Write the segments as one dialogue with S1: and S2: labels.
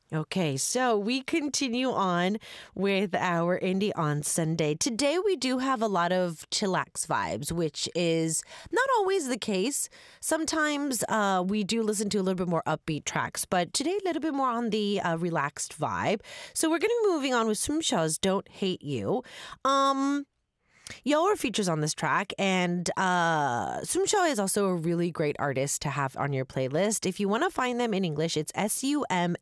S1: Okay, so we continue on with our Indie on Sunday. Today we do have a lot of chillax vibes, which is not always the case. Sometimes we do listen to a little bit more upbeat tracks, but today a little bit more on the relaxed vibe. So we're going to be moving on with Sumsha's Don't Hate You. Y'all are features on this track, and Sumsha is also a really great artist to have on your playlist. If you want to find them in English, it's Sumsher.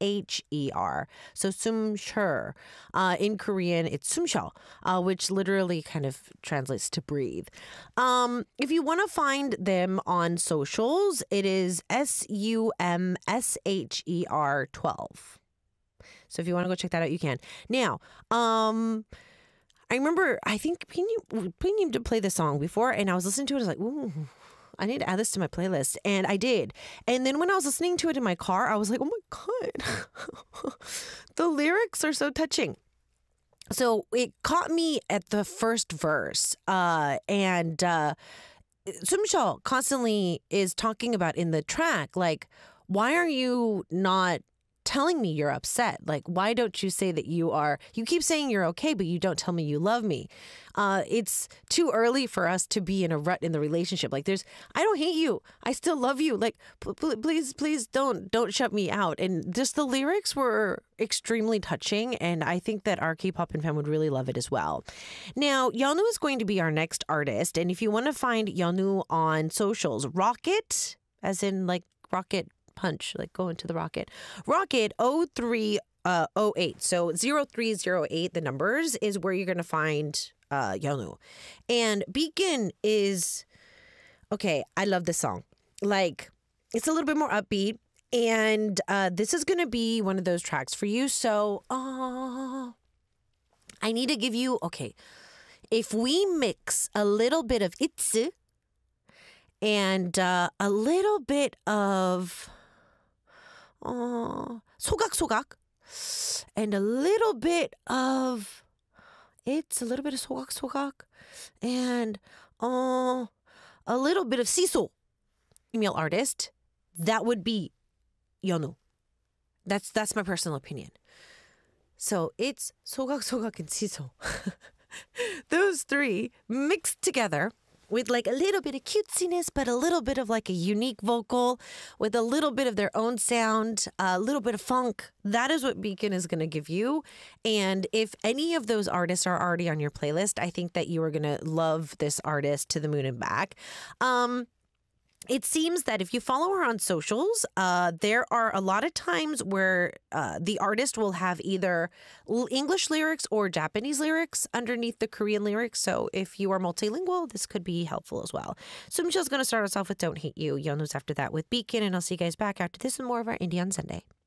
S1: So Sumsher. In Korean, it's Sumsha, which literally kind of translates to breathe. If you want to find them on socials, it is SUMSHER12. So if you want to go check that out, you can. Now, I remember, I think Ping to play this song before, and I was listening to it. I was like, ooh, I need to add this to my playlist. And I did. And then when I was listening to it in my car, I was like, oh my God, the lyrics are so touching. So it caught me at the first verse. And Sumsho constantly is talking about in the track, like, why are you not telling me you're upset? Like, why don't you say that you keep saying you're okay, but you don't tell me you love me. It's too early for us to be in a rut in the relationship. Like, I don't hate you. I still love you. Like, please don't shut me out. And just the lyrics were extremely touching. And I think that our K-pop fan would really love it as well. Now, Yeonu is going to be our next artist. And if you want to find Yeonu on socials, Rocket, as in like rocket punch, like go into the rocket. Rocket 0308. So 0308, the numbers, is where you're going to find Yeonu. And Beacon is, okay, I love this song. Like, it's a little bit more upbeat. And this is going to be one of those tracks for you. So I need to give you, okay, if we mix a little bit of itsu and a little bit of 소각소각, and a little bit of 소각소각, and a little bit of siso, female artist, that would be Yeonu. That's my personal opinion. So it's 소각소각 and siso. Those three mixed together with like a little bit of cutesiness, but a little bit of like a unique vocal with a little bit of their own sound, a little bit of funk. That is what Beacon is going to give you. And if any of those artists are already on your playlist, I think that you are going to love this artist to the moon and back. It seems that if you follow her on socials, there are a lot of times where the artist will have either English lyrics or Japanese lyrics underneath the Korean lyrics. So if you are multilingual, this could be helpful as well. Sumsho's going to start us off with Don't Hate You. Yeonu's after that with Beacon. And I'll see you guys back after this and more of our Indie on Sunday.